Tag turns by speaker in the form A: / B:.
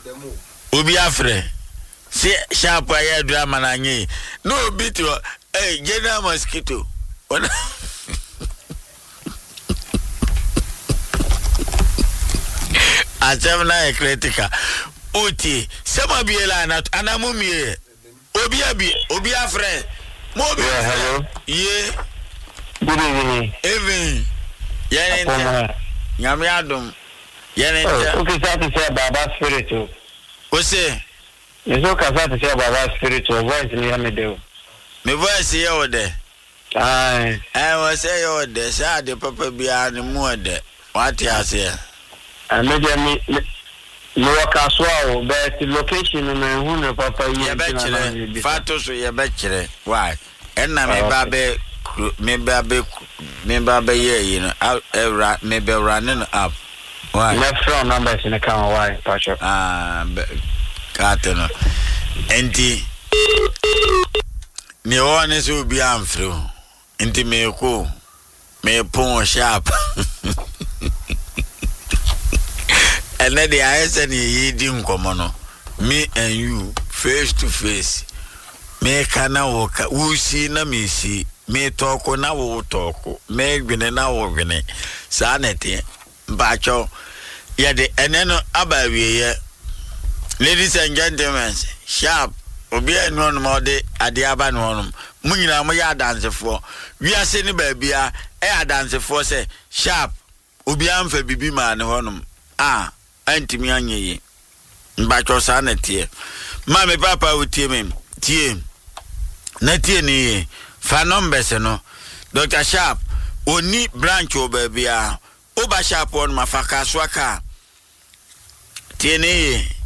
A: Obi afre. See sharp aye drama na nye. No bit hey general mosquito. Asemna kritika. Oti sema biela na anamumie. Obi afre. Mo bi.
B: Hello.
A: Ye.
B: Good evening.
A: Even. Yene. Nyame adom. Yene.
B: Okay, say Baba Spirit.
A: Ose.
B: Yeso kasa to say Baba Spirit. Voice ni ha me de.
A: Me voice ye o de.
B: Ai.
A: Was say you de. Say the papa bia ni mu de. What you say?
B: Me no kaswa but location na hu na papa yi.
A: Ye be fato so ye be kire. Why? Enna me babe ye you know out me be running up. Why?
B: Left front numbers in the car why patch up.
A: Kateno. Enti me one so bi amfro. Enti me ko me pon sharp. And then the eyes and ye dim komono. Me and you face to face. Me kana woka usi na me si. Me talko na wo talko. Me gwene na wo gwene. Sa nete. Bacho. Ya de eneno abawie ye. Ladies and gentlemen, sharp. Obi enu no mode ade aba no honum. Munyina mo ya dancefo. Wi ase ni ba bia dancefo say sharp. Obi amfa bibi ma ne honum. Antimi anye mbacho sa na tie ma me papa utie me tie na tie ni fa numbers no Dr. Sharp oni branch oba bia oba sharp on mafaka swaka tie ni